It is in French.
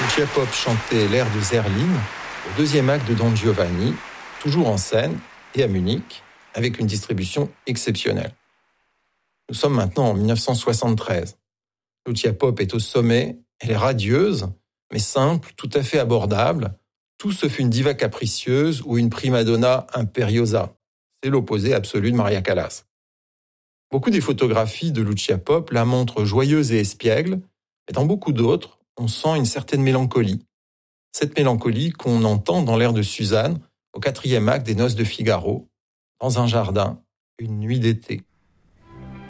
Lucia Pop chantait l'air de Zerline au deuxième acte de Don Giovanni, toujours en scène et à Munich, avec une distribution exceptionnelle. Nous sommes maintenant en 1973. Lucia Pop est au sommet, elle est radieuse, mais simple, tout à fait abordable, tout sauf une diva capricieuse ou une prima donna imperiosa. C'est l'opposé absolu de Maria Callas. Beaucoup des photographies de Lucia Pop la montrent joyeuse et espiègle, mais dans beaucoup d'autres, on sent une certaine mélancolie. Cette mélancolie qu'on entend dans l'air de Suzanne, au 4e acte des Noces de Figaro, dans un jardin, une nuit d'été.